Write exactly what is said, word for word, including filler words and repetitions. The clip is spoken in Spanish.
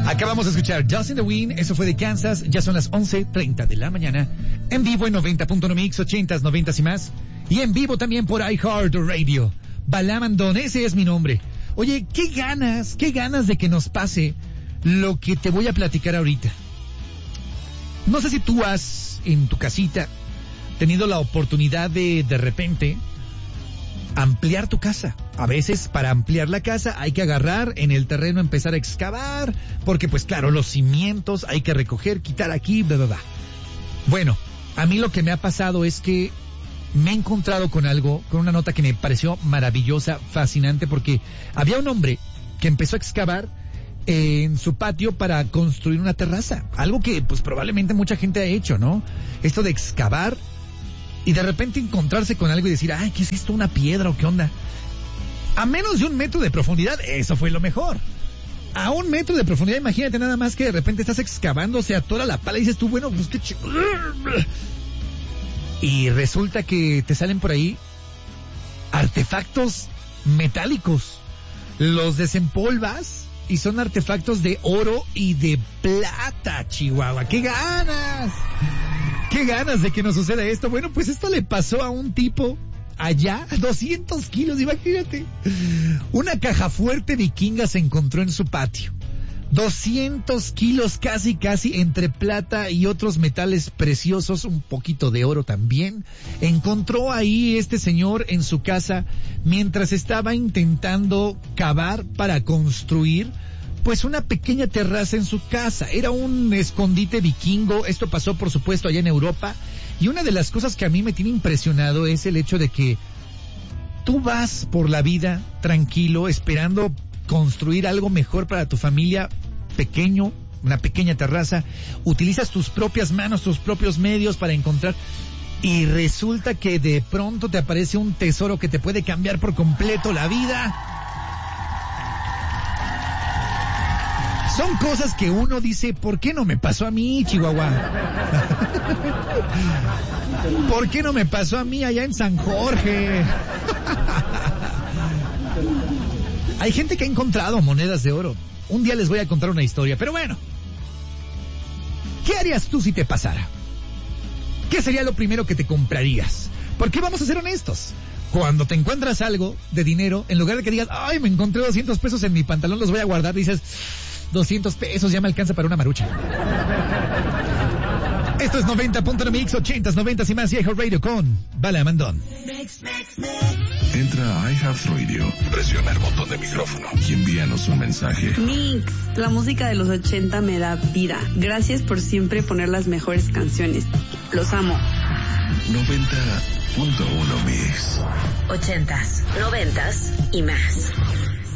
Acabamos de escuchar Dust in the Wind, eso fue de Kansas, ya son las once treinta de la mañana, en vivo en noventa punto nueve Mix, ochentas, noventas y más, y en vivo también por iHeartRadio. Bala Mandón, ese es mi nombre. Oye, qué ganas, qué ganas de que nos pase lo que te voy a platicar ahorita. No sé si tú has, en tu casita, tenido la oportunidad de, de repente, ampliar tu casa. A veces para ampliar la casa hay que agarrar en el terreno, empezar a excavar, porque pues claro, los cimientos hay que recoger, quitar aquí, bla, bla, bla. Bueno, a mí lo que me ha pasado es que me he encontrado con algo, con una nota que me pareció maravillosa, fascinante, porque había un hombre que empezó a excavar en su patio para construir una terraza. Algo que pues probablemente mucha gente ha hecho, ¿no? Esto de excavar y de repente encontrarse con algo y decir, ay, ¿qué es esto? ¿Una piedra o qué onda? A menos de un metro de profundidad, eso fue lo mejor. A un metro de profundidad, imagínate nada más que de repente estás excavando, se atora la pala y dices tú, bueno, pues qué ch... Y resulta que te salen por ahí artefactos metálicos. Los desempolvas y son artefactos de oro y de plata, Chihuahua. ¡Qué ganas! ¡Qué ganas de que nos suceda esto! Bueno, pues esto le pasó a un tipo allá, doscientos kilos, imagínate. Una caja fuerte vikinga se encontró en su patio. doscientos kilos casi, casi entre plata y otros metales preciosos, un poquito de oro también. Encontró ahí este señor en su casa mientras estaba intentando cavar para construir pues una pequeña terraza en su casa. Era un escondite vikingo. Esto pasó por supuesto allá en Europa. Y una de las cosas que a mí me tiene impresionado es el hecho de que tú vas por la vida tranquilo, esperando construir algo mejor para tu familia, pequeño, una pequeña terraza, utilizas tus propias manos, tus propios medios para encontrar, y resulta que de pronto te aparece un tesoro que te puede cambiar por completo la vida. Son cosas que uno dice, ¿por qué no me pasó a mí, Chihuahua? ¿Por qué no me pasó a mí allá en San Jorge? Hay gente que ha encontrado monedas de oro. Un día les voy a contar una historia, pero bueno. ¿Qué harías tú si te pasara? ¿Qué sería lo primero que te comprarías? Porque vamos a ser honestos. Cuando te encuentras algo de dinero, en lugar de que digas, ay, me encontré doscientos pesos en mi pantalón, los voy a guardar, dices, doscientos pesos ya me alcanza para una marucha. Esto es noventa punto nueve Mix, ochentas, noventas y más, y iHeartRadio con Bala Mandón. Entra a iHeartRadio, presiona el botón de micrófono y envíanos un mensaje. Mix, la música de los ochenta me da vida. Gracias por siempre poner las mejores canciones. Los amo. noventa punto uno Mix. Ochentas, noventas y más.